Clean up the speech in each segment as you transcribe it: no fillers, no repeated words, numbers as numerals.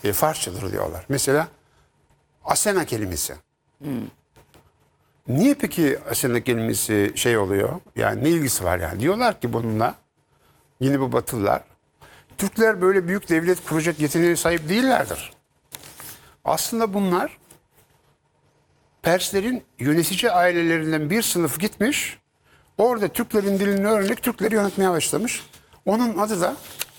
Farsçadır diyorlar. Mesela Asena kelimesi. Niye peki Asena kelimesi şey oluyor? Yani ne ilgisi var yani? Diyorlar ki bununla, yine bu Batılılar, Türkler böyle büyük devlet kuracak yeteneğe sahip değillerdir. Aslında bunlar Perslerin yönetici ailelerinden bir sınıf gitmiş, orada Türklerin dilini öğrenip Türkleri yönetmeye başlamış. Onun adı da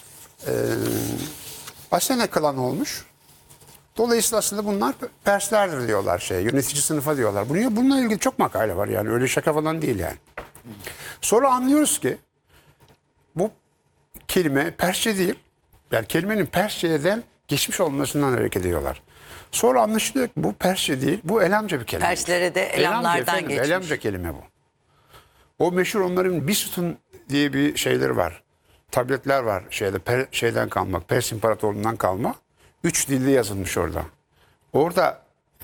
Asena klanı olmuş. Dolayısıyla aslında bunlar Perslerdir diyorlar, yönetici sınıfa diyorlar. Bununla ilgili çok makale var yani, öyle şaka falan değil yani. Sonra anlıyoruz ki bu kelime Persçe değil, yani kelimenin Persçe'den geçmiş olmasından hareket ediyorlar. Sonra anlaşılıyor ki bu Persçe değil, bu Elamca bir kelime. Perslere de elamlardan geçmiş. Elamca kelime bu. O meşhur onların Bisutun diye bir şeyleri var. Tabletler var şeyden kalma, Pers İmparatorluğundan kalma. 3 dilde yazılmış orada. Orada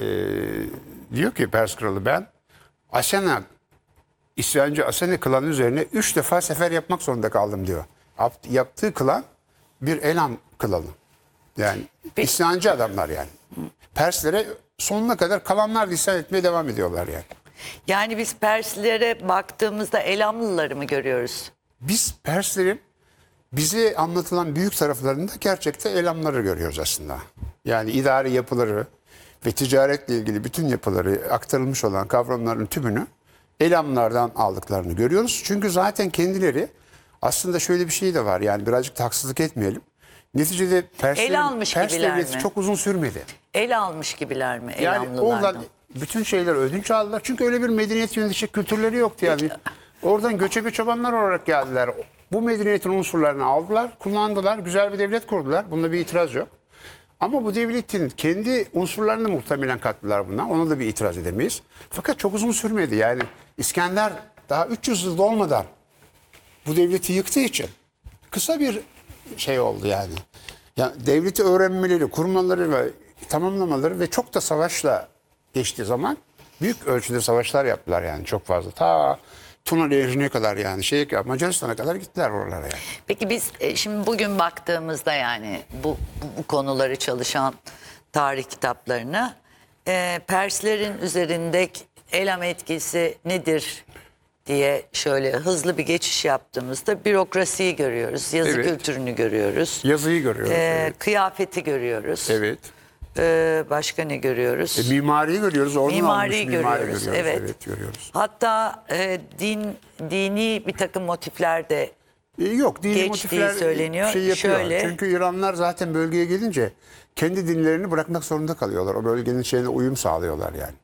diyor ki Pers kralı, ben Asena, İsyancı Asena klanı üzerine 3 defa sefer yapmak zorunda kaldım diyor. Yaptığı klan bir Elam klanı. Yani isyancı adamlar yani. Perslere sonuna kadar kalanlar da isyan etmeye devam ediyorlar yani. Yani biz Perslere baktığımızda Elamlıları mı görüyoruz? Biz Perslerin bize anlatılan büyük taraflarında gerçekte Elamları görüyoruz aslında. Yani idari yapıları ve ticaretle ilgili bütün yapıları, aktarılmış olan kavramların tümünü Elamlardan aldıklarını görüyoruz. Çünkü zaten kendileri, aslında şöyle bir şey de var, yani birazcık da haksızlık etmeyelim. Neticede Pers devleti çok uzun sürmedi. El almış gibiler mi Yani Elamlılardan? oradan bütün şeyler ödünç aldılar. Çünkü öyle bir medeniyet yönetecek kültürleri yoktu yani. Oradan göçebe çobanlar olarak geldiler. Bu medeniyetin unsurlarını aldılar, kullandılar, güzel bir devlet kurdular. Bunda bir itiraz yok. Ama bu devletin kendi unsurlarını muhtemelen kattılar buna. Ona da bir itiraz edemeyiz. Fakat çok uzun sürmedi. Yani İskender daha 300 yıl olmadan bu devleti yıktığı için kısa bir şey oldu yani. Yani devleti öğrenmeleri, kurmaları ve tamamlamaları ve çok da savaşla geçtiği zaman büyük ölçüde savaşlar yaptılar yani, çok fazla. Ta Tuna Nehri'ne kadar yani Macaristan'a kadar gittiler oralara yani. Peki biz şimdi bugün baktığımızda yani bu konuları çalışan tarih kitaplarına Perslerin üzerindeki Elam etkisi nedir diye şöyle hızlı bir geçiş yaptığımızda bürokrasiyi görüyoruz, yazı kültürünü görüyoruz. Yazıyı görüyoruz. Evet. Kıyafeti görüyoruz. Evet. Başka ne görüyoruz? Mimariyi görüyoruz. Mimariyi görüyoruz. Evet. Görüyoruz. Hatta dini bir takım motifler de yok, dini motifler söyleniyor. Şey yapıyor. Şöyle, çünkü İranlılar zaten bölgeye gelince kendi dinlerini bırakmak zorunda kalıyorlar. O bölgenin şeyine uyum sağlıyorlar yani.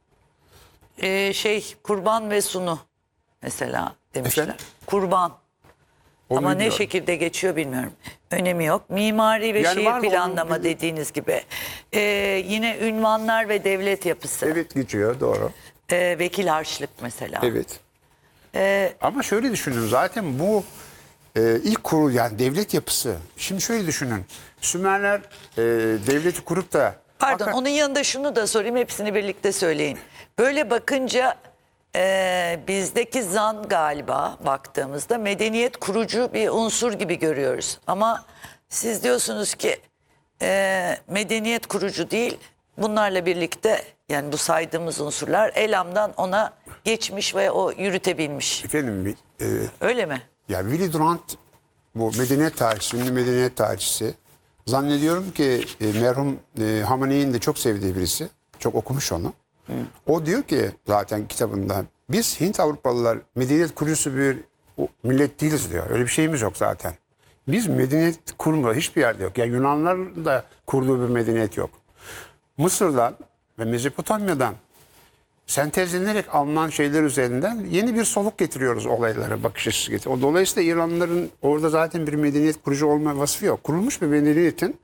Kurban ve sunu mesela demişler. Efendim? Kurban. Onu Ama ne biliyorum. şekilde geçiyor bilmiyorum. Önemi yok. Mimari ve Yani şehir planlama dediğiniz gibi. Yine ünvanlar ve devlet yapısı. Evet, geçiyor, doğru. Vekil harçlık mesela. Evet. Ama şöyle düşünün, zaten bu ilk kurul yani devlet yapısı. Şimdi şöyle düşünün. Sümerler devleti kurup da... Pardon, onun yanında şunu da sorayım, hepsini birlikte söyleyin. Böyle bakınca bizdeki zan galiba baktığımızda medeniyet kurucu bir unsur gibi görüyoruz. Ama siz diyorsunuz ki medeniyet kurucu değil, bunlarla birlikte yani bu saydığımız unsurlar Elam'dan ona geçmiş ve o yürütebilmiş. Efendim, Öyle mi? ya Willy Durant, bu medeniyet tarihçisi, ünlü medeniyet tarihçisi, zannediyorum ki merhum Hamaney'in de çok sevdiği birisi. Çok okumuş onu. O diyor ki zaten kitabında, biz Hint Avrupalılar medeniyet kurucusu bir millet değiliz diyor. Öyle bir şeyimiz yok zaten. Biz medeniyet kurma hiçbir yerde yok. Yani Yunanlıların da kurduğu bir medeniyet yok. Mısır'dan ve Mezopotamya'dan sentezlenerek alınan şeyler üzerinden yeni bir soluk getiriyoruz olaylara, bakış açısı getiriyoruz. Dolayısıyla İranlıların orada zaten bir medeniyet kurucu olma vasfı yok. Kurulmuş bir medeniyetin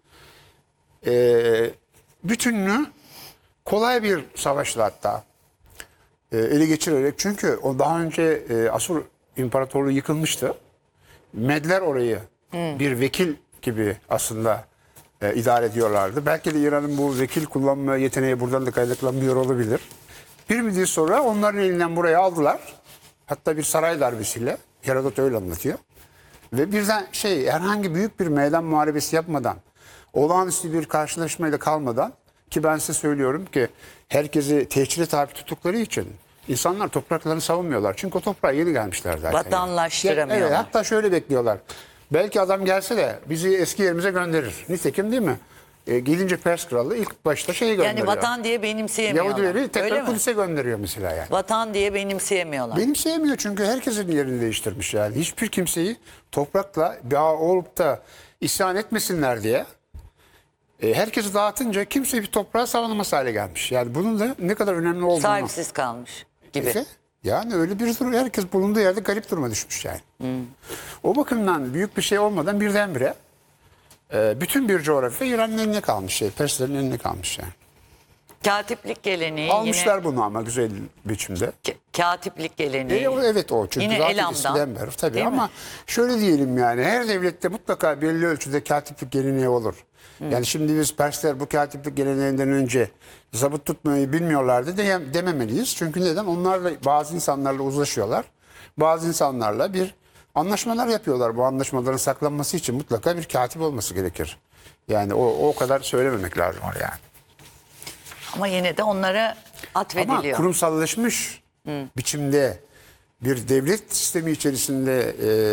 bütününü kolay bir savaşla hatta ele geçirerek, çünkü o daha önce Asur İmparatorluğu yıkılmıştı. Medler orayı bir vekil gibi aslında idare ediyorlardı. Belki de İran'ın bu vekil kullanma yeteneği buradan da kaynaklanmıyor olabilir. Bir müddet sonra onların elinden buraya aldılar. Hatta bir saray darbesiyle, Herodot öyle anlatıyor. Ve birden herhangi büyük bir meydan muharebesi yapmadan olağanüstü bir karşılaşmayla kalmadan, ki ben size söylüyorum ki herkesi tehcire tabi tuttukları için insanlar topraklarını savunmuyorlar. Çünkü o toprağa yeni gelmişler zaten. Vatanlaştıramıyorlar. Evet, hatta şöyle bekliyorlar. Belki adam gelse de bizi eski yerimize gönderir. Nitekim değil mi? Gelince Pers kralı ilk başta şeyi gönderiyor. Yani vatan diye benimseyemiyorlar. Yahudileri Öyle tekrar mi? Kudüs'e gönderiyor mesela yani. Vatan diye benimseyemiyorlar. Benim sevmiyor çünkü herkesin yerini değiştirmiş yani. Hiçbir kimseyi toprakla bağ olup da isyan etmesinler diye herkesi dağıtınca kimse bir toprağa savunamaz hale gelmiş. Yani bunun da ne kadar önemli olduğunu. Sahipsiz kalmış gibi. Yani öyle bir durum, herkes bulunduğu yerde garip duruma düşmüş yani. O bakımdan büyük bir şey olmadan birdenbire bütün bir coğrafya İran'ın eline kalmış, Perslerin eline kalmış yani. Katiplik geleneği Almışlar bunu ama güzel biçimde. katiplik geleneği. Evet o çünkü Yine zaten Elam'dan, eskiden beri tabii değil mi? ama şöyle diyelim yani her devlette mutlaka belli ölçüde katiplik geleneği olur. Yani şimdi biz Persler bu katiplik geleneğinden önce zabıt tutmayı bilmiyorlardı dememeliyiz. Çünkü neden? Onlarla bazı insanlarla uzlaşıyorlar. Bazı insanlarla bir anlaşmalar yapıyorlar. Bu anlaşmaların saklanması için mutlaka bir katip olması gerekir. Yani o kadar söylememek lazım yani. Ama yine de onlara Ama atfediliyor. kurumsallaşmış biçimde bir devlet sistemi içerisinde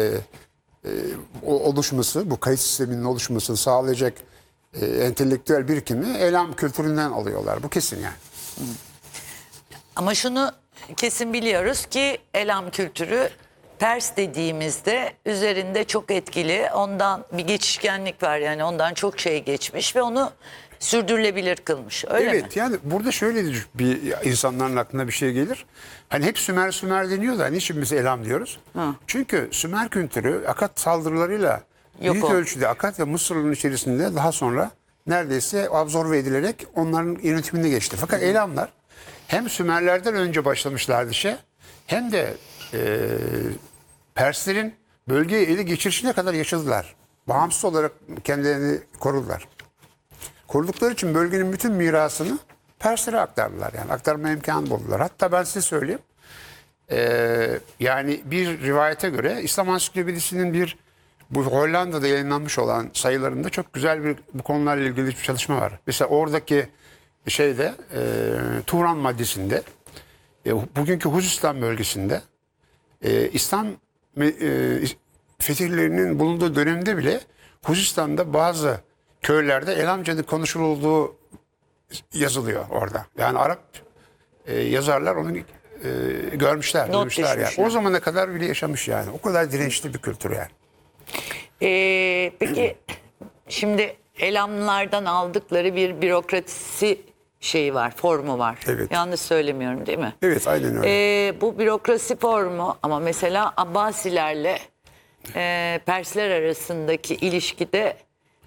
oluşması, bu kayıt sisteminin oluşmasını sağlayacak entelektüel birikimi elam kültüründen alıyorlar. Bu kesin yani. Ama şunu kesin biliyoruz ki Elam kültürü Pers dediğimizde üzerinde çok etkili, ondan bir geçişkenlik var, yani ondan çok şey geçmiş ve onu sürdürülebilir kılmış. Öyle mi? Evet yani burada şöyle bir insanların aklına bir şey gelir. Hani hep Sümer deniyor da niçin biz elam diyoruz? Çünkü Sümer kültürü Akat saldırılarıyla büyük ölçüde Akat ve Mısır'ın içerisinde daha sonra neredeyse absorbe edilerek onların yönetimine geçti. Fakat elamlar hem Sümerlerden önce başlamışlardı hem de Perslerin bölgeye eli geçirişine kadar yaşadılar. Bağımsız olarak kendilerini korudular. Korudukları için bölgenin bütün mirasını Perslere aktardılar. Yani aktarma imkanı buldular. Hatta ben size söyleyeyim. Yani bir rivayete göre İslam Ansiklopedisi'nin bu Hollanda'da yayınlanmış olan sayılarında çok güzel bu konularla ilgili bir çalışma var. Mesela oradaki Turan maddesinde bugünkü Huzistan bölgesinde İslam fetihlerinin bulunduğu dönemde bile Huzistan'da bazı köylerde Elamca'nın konuşulduğu yazılıyor orada. Yani Arap yazarlar onu görmüşler, duymuşlar yani. O zamana kadar bile yaşamış yani. O kadar dirençli bir kültür yani. Peki şimdi Elamlardan aldıkları bir bürokrasi şeyi var, formu var. Evet. Yanlış söylemiyorum değil mi? Evet, aynen öyle. Bu bürokrasi formu ama mesela Abbasilerle Persler arasındaki ilişkide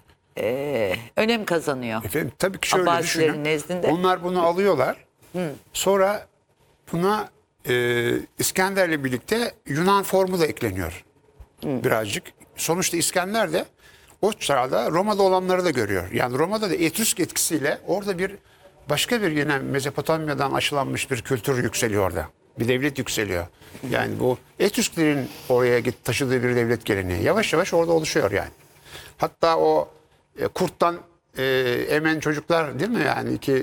önem kazanıyor. Efendim, tabii ki şöyle Abbasilerin düşünün. nezdinde. Onlar bunu alıyorlar. Sonra buna İskender'le birlikte Yunan formu da ekleniyor. Birazcık. Sonuçta İskender de o çağda Roma'da olanları da görüyor. Yani Roma'da da Etrüsk etkisiyle orada başka bir yine Mezopotamya'dan aşılanmış bir kültür yükseliyor orada. Bir devlet yükseliyor. Yani bu Etrüsklerin oraya taşıdığı bir devlet geleneği. Yavaş yavaş orada oluşuyor yani. Hatta o kurttan emen çocuklar değil mi? Yani iki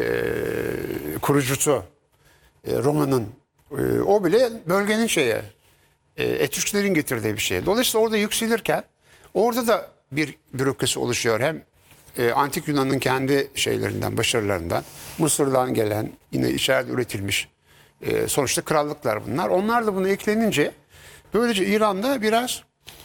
kurucusu Roma'nın o bile bölgenin Etrüsklerin getirdiği bir şey. Dolayısıyla orada yükselirken orada da bir bürokrasi oluşuyor. Hem Antik Yunan'ın kendi başarılarından, Mısır'dan gelen yine içeride üretilmiş sonuçta krallıklar bunlar. Onlar da bunu eklenince böylece İran'da biraz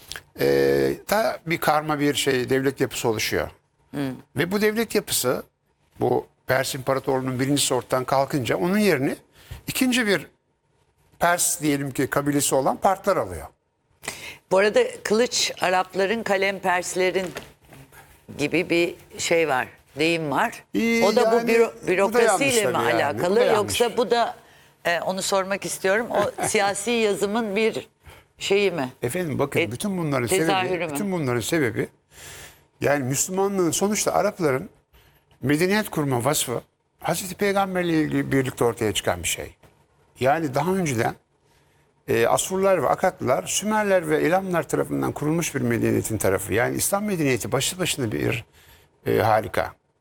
daha bir karma bir devlet yapısı oluşuyor. Ve bu devlet yapısı bu Pers İmparatorluğu'nun birincisi ortadan kalkınca onun yerini ikinci bir Pers diyelim ki kabilesi olan Partlar alıyor. Bu arada kılıç Arapların, kalem Perslerin gibi bir şey var, deyim var. O da bu Yani bürokrasiyle bu da mi yanlış tabii yani. alakalı Bu da yanlış. yoksa bu da onu sormak istiyorum. O siyasi yazımın bir şeyi mi? Efendim bakın tezahürü mü? bütün bunların sebebi yani Müslümanlığın sonuçta Arapların medeniyet kurma vasfı Hazreti Peygamberle ilgili birlikte ortaya çıkan bir şey. Yani daha önceden Asurlar ve Akatlılar, Sümerler ve Elamlar tarafından kurulmuş bir medeniyetin tarafı. Yani İslam medeniyeti başlı başına bir Harika.